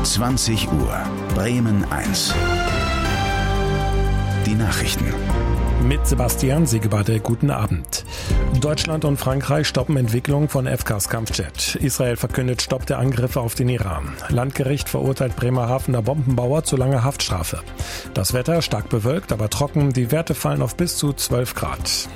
20 Uhr, Bremen 1. Die Nachrichten. Mit Sebastian Sigebade, guten Abend. Deutschland und Frankreich stoppen Entwicklung von FCAS-Kampfjet. Israel verkündet Stopp der Angriffe auf den Iran. Landgericht verurteilt Bremerhavener Bombenbauer zu langer Haftstrafe. Das Wetter stark bewölkt, aber trocken. Die Werte fallen auf bis zu 12 Grad.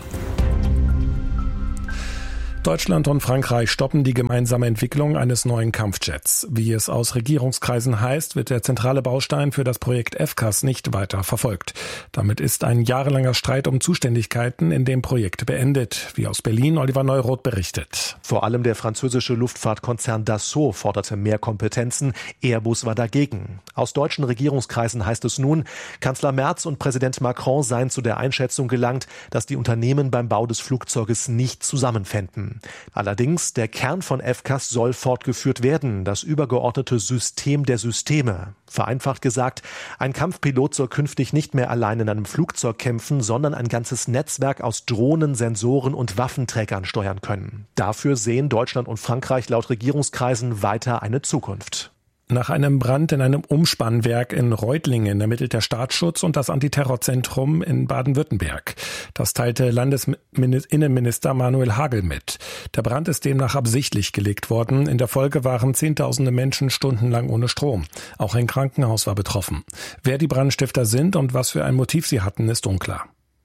Deutschland und Frankreich stoppen die gemeinsame Entwicklung eines neuen Kampfjets. Wie es aus Regierungskreisen heißt, wird der zentrale Baustein für das Projekt FCAS nicht weiter verfolgt. Damit ist ein jahrelanger Streit um Zuständigkeiten in dem Projekt beendet, wie aus Berlin Oliver Neuroth berichtet. Vor allem der französische Luftfahrtkonzern Dassault forderte mehr Kompetenzen. Airbus war dagegen. Aus deutschen Regierungskreisen heißt es nun, Kanzler Merz und Präsident Macron seien zu der Einschätzung gelangt, dass die Unternehmen beim Bau des Flugzeuges nicht zusammenfänden. Allerdings, der Kern von FCAS soll fortgeführt werden, das übergeordnete System der Systeme. Vereinfacht gesagt, ein Kampfpilot soll künftig nicht mehr allein in einem Flugzeug kämpfen, sondern ein ganzes Netzwerk aus Drohnen, Sensoren und Waffenträgern steuern können. Dafür sehen Deutschland und Frankreich laut Regierungskreisen weiter eine Zukunft. Nach einem Brand in einem Umspannwerk in Reutlingen ermittelt der Staatsschutz und das Antiterrorzentrum in Baden-Württemberg. Das teilte Landesinnenminister Manuel Hagel mit. Der Brand ist demnach absichtlich gelegt worden. In der Folge waren Zehntausende Menschen stundenlang ohne Strom. Auch ein Krankenhaus war betroffen. Wer die Brandstifter sind und was für ein Motiv sie hatten, ist unklar.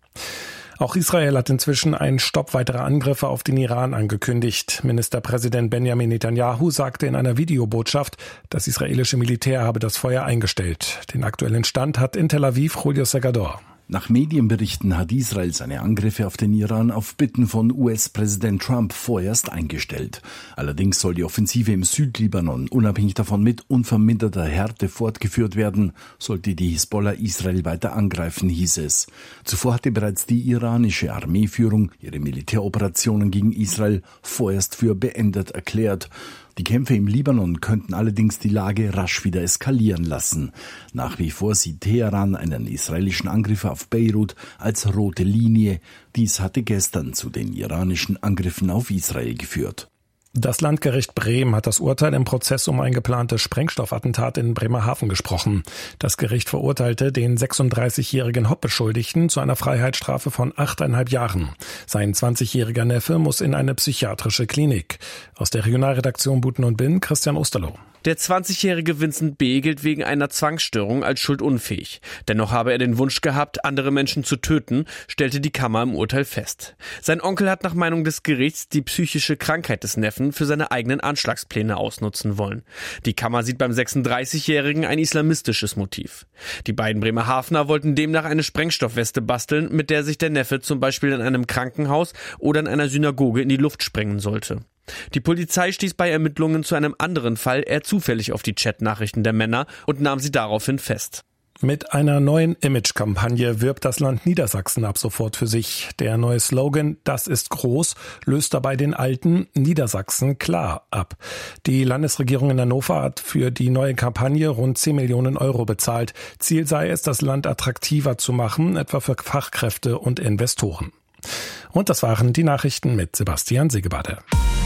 Auch Israel hat inzwischen einen Stopp weiterer Angriffe auf den Iran angekündigt. Ministerpräsident Benjamin Netanyahu sagte in einer Videobotschaft, das israelische Militär habe das Feuer eingestellt. Den aktuellen Stand hat in Tel Aviv Julio Segador. Nach Medienberichten hat Israel seine Angriffe auf den Iran auf Bitten von US-Präsident Trump vorerst eingestellt. Allerdings soll die Offensive im Südlibanon unabhängig davon mit unverminderter Härte fortgeführt werden, sollte die Hisbollah Israel weiter angreifen, hieß es. Zuvor hatte bereits die iranische Armeeführung ihre Militäroperationen gegen Israel vorerst für beendet erklärt. Die Kämpfe im Libanon könnten allerdings die Lage rasch wieder eskalieren lassen. Nach wie vor sieht Teheran einen israelischen Angriff auf Beirut als rote Linie. Dies hatte gestern zu den iranischen Angriffen auf Israel geführt. Das Landgericht Bremen hat das Urteil im Prozess um ein geplantes Sprengstoffattentat in Bremerhaven gesprochen. Das Gericht verurteilte den 36-jährigen Hauptbeschuldigten zu einer Freiheitsstrafe von 8,5 Jahren. Sein 20-jähriger Neffe muss in eine psychiatrische Klinik. Aus der Regionalredaktion Buten und Bin, Christian Osterloh. Der 20-jährige Vincent B. gilt wegen einer Zwangsstörung als schuldunfähig. Dennoch habe er den Wunsch gehabt, andere Menschen zu töten, stellte die Kammer im Urteil fest. Sein Onkel hat nach Meinung des Gerichts die psychische Krankheit des Neffen für seine eigenen Anschlagspläne ausnutzen wollen. Die Kammer sieht beim 36-jährigen ein islamistisches Motiv. Die beiden Bremerhavener wollten demnach eine Sprengstoffweste basteln, mit der sich der Neffe zum Beispiel in einem Krankenhaus oder in einer Synagoge in die Luft sprengen sollte. Die Polizei stieß bei Ermittlungen zu einem anderen Fall eher zufällig auf die Chatnachrichten der Männer und nahm sie daraufhin fest. Mit einer neuen Imagekampagne wirbt das Land Niedersachsen ab sofort für sich. Der neue Slogan "Das ist groß" löst dabei den alten "Niedersachsen klar" ab. Die Landesregierung in Hannover hat für die neue Kampagne rund 10 Millionen Euro bezahlt. Ziel sei es, das Land attraktiver zu machen, etwa für Fachkräfte und Investoren. Und das waren die Nachrichten mit Sebastian Sigebade.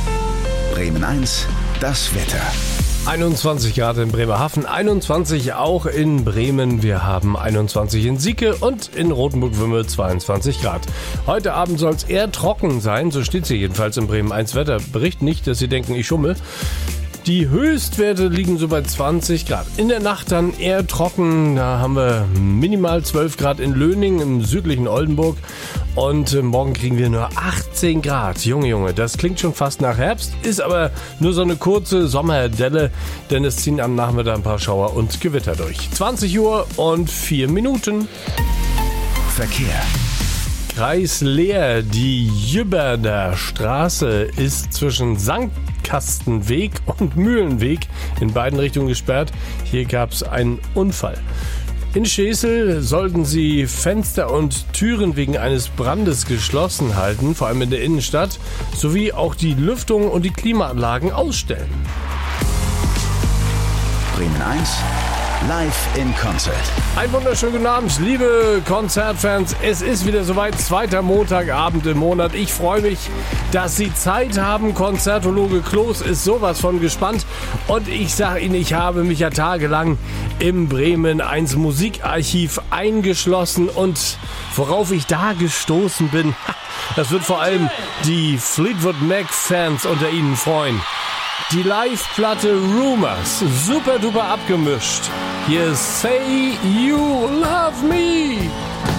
Bremen 1, das Wetter. 21 Grad in Bremerhaven, 21 auch in Bremen. Wir haben 21 in Sieke und in Rothenburg-Wümme 22 Grad. Heute Abend soll es eher trocken sein, so steht es hier jedenfalls im Bremen 1 Wetterbericht. Nicht, dass Sie denken, ich schummel. Die Höchstwerte liegen so bei 20 Grad. In der Nacht dann eher trocken. Da haben wir minimal 12 Grad in Löning im südlichen Oldenburg. Und morgen kriegen wir nur 18 Grad. Junge, das klingt schon fast nach Herbst. Ist aber nur so eine kurze Sommerdelle, denn es ziehen am Nachmittag ein paar Schauer und Gewitter durch. 20 Uhr und 4 Minuten. Verkehr. Kreis Leer, die Jüberder Straße ist zwischen Sandkastenweg und Mühlenweg in beiden Richtungen gesperrt. Hier gab es einen Unfall. In Schesel sollten Sie Fenster und Türen wegen eines Brandes geschlossen halten, vor allem in der Innenstadt, sowie auch die Lüftung und die Klimaanlagen ausstellen. Bremen 1, Live in Concert. Ein wunderschönen guten Abend, liebe Konzertfans. Es ist wieder soweit, 2. Montagabend im Monat. Ich freue mich, dass Sie Zeit haben. Konzertologe Kloß ist sowas von gespannt. Und ich sage Ihnen, ich habe mich ja tagelang im Bremen 1 Musikarchiv eingeschlossen. Und worauf ich da gestoßen bin, das wird vor allem die Fleetwood Mac-Fans unter Ihnen freuen. Die Live-Platte Rumors, super duper abgemischt. Hier ist Say You Love Me.